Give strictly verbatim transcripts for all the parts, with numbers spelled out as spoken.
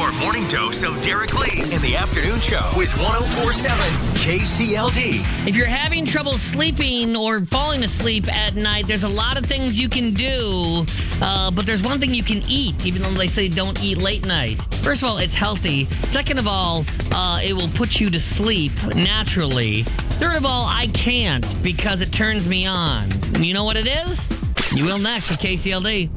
Your morning dose of Derek Lee in the afternoon show with one oh four point seven K C L D. If you're having trouble sleeping or falling asleep at night, there's a lot of things you can do, uh, but there's one thing you can eat, even though they say don't eat late night. First of all, it's healthy. Second of all, uh, it will put you to sleep naturally. Third of all, I can't because it turns me on. You know what it is? You will next with K C L D.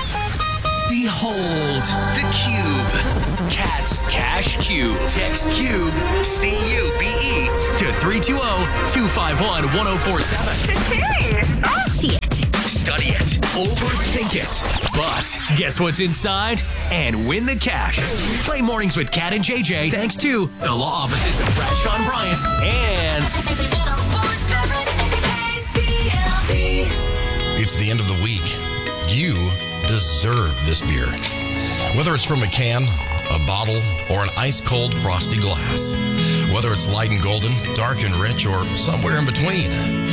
Behold the Cube. Cat's Cash Cube. Text Cube, C U B E, to three two zero, two five one, one oh four seven. See it. Study it. Overthink it. But guess what's inside? And win the cash. Play mornings with Kat and J J thanks to the law offices of Bradshaw and Bryant and... It's the end of the week. You deserve this beer. Whether it's from a can, a bottle, or an ice-cold frosty glass. Whether it's light and golden, dark and rich, or somewhere in between.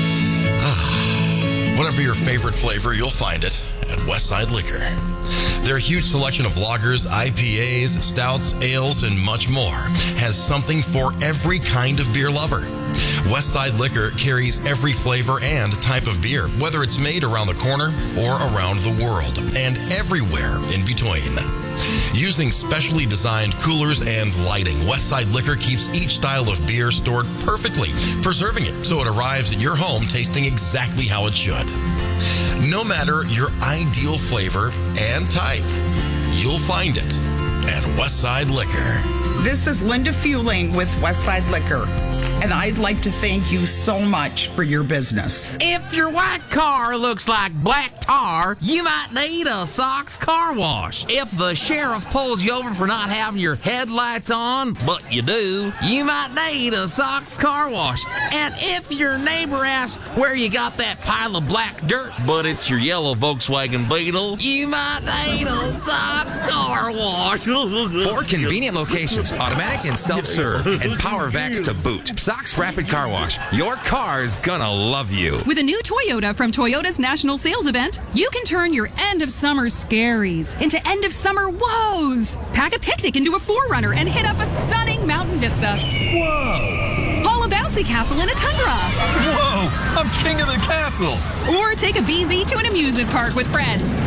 Ah, whatever your favorite flavor, you'll find it at Westside Liquor. Their huge selection of lagers, I P As, stouts, ales, and much more has something for every kind of beer lover. Westside Liquor carries every flavor and type of beer, whether it's made around the corner or around the world, and everywhere in between. Using specially designed coolers and lighting, Westside Liquor keeps each style of beer stored perfectly, preserving it so it arrives at your home tasting exactly how it should. No matter your ideal flavor and type, you'll find it at Westside Liquor. This is Linda Fueling with Westside Liquor, and I'd like to thank you so much for your business. If your white car looks like black tar, you might need a Sox car wash. If the sheriff pulls you over for not having your headlights on, but you do, you might need a Sox car wash. And if your neighbor asks where you got that pile of black dirt, but it's your yellow Volkswagen Beetle, you might need a Sox car wash. Four convenient locations, automatic and self-serve, and PowerVax to boot. Sox Rapid Car Wash. Your car's gonna love you. With a new Toyota from Toyota's National Sales Event, you can turn your end of summer scaries into end of summer woes. Pack a picnic into a four runner and hit up a stunning mountain vista. Whoa! Haul a bouncy castle in a Tundra. Whoa! I'm king of the castle. Or take a B Z to an amusement park with friends.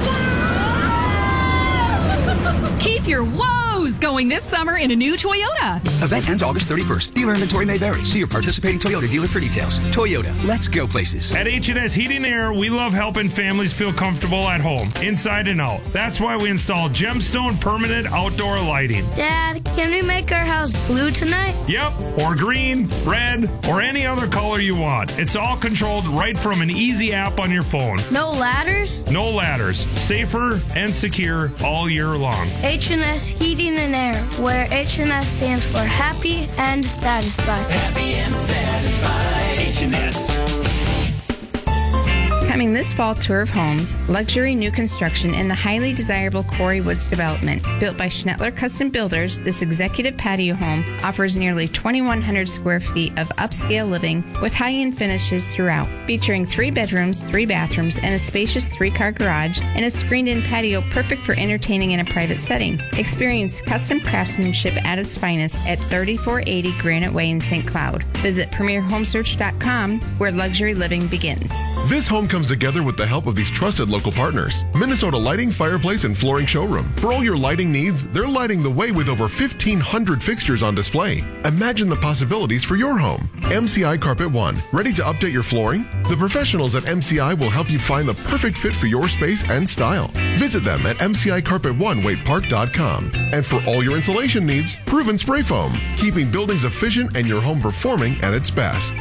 Keep your woes going this summer in a new Toyota. Event ends August thirty-first. Dealer inventory may vary. See your participating Toyota dealer for details. Toyota, let's go places. At H and S Heating and Air, we love helping families feel comfortable at home, inside and out. That's why we install Gemstone permanent outdoor lighting. Dad, can we make our house blue tonight? Yep, or green, red, or any other color you want. It's all controlled right from an easy app on your phone. No ladders? No ladders. Safer and secure all year long. H and S Heating and Air, where H and S stands for happy and satisfied. Happy and satisfied. H and S. Coming this fall, Tour of Homes, luxury new construction in the highly desirable Quarry Woods development. Built by Schnettler Custom Builders, this executive patio home offers nearly twenty-one hundred square feet of upscale living with high-end finishes throughout. Featuring three bedrooms, three bathrooms, and a spacious three-car garage, and a screened-in patio perfect for entertaining in a private setting. Experience custom craftsmanship at its finest at thirty-four eighty Granite Way in Saint Cloud. Visit premier home search dot com, where luxury living begins. This home comes together with the help of these trusted local partners. Minnesota Lighting, Fireplace, and Flooring Showroom. For all your lighting needs, they're lighting the way with over fifteen hundred fixtures on display. Imagine the possibilities for your home. M C I Carpet One. Ready to update your flooring? The professionals at M C I will help you find the perfect fit for your space and style. Visit them at M C I Carpet One Waite Park dot com. And for all your insulation needs, Proven Spray Foam. Keeping buildings efficient and your home performing at its best.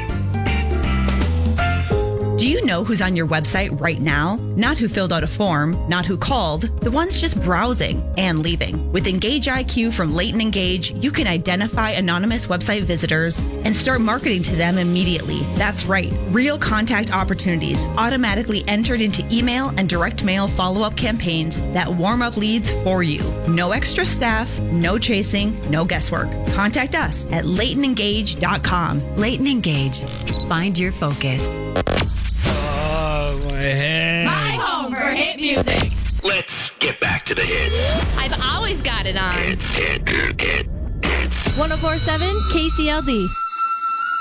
Do you know who's on your website right now? Not who filled out a form, not who called, the ones just browsing and leaving. With Engage I Q from Leighton Engage, you can identify anonymous website visitors and start marketing to them immediately. That's right, real contact opportunities automatically entered into email and direct mail follow-up campaigns that warm up leads for you. No extra staff, no chasing, no guesswork. Contact us at leighton engage dot com. Leighton Engage. Find your focus. My head. My home for hit music. Let's get back to the hits. I've always got got it on. ten forty-seven K C L D.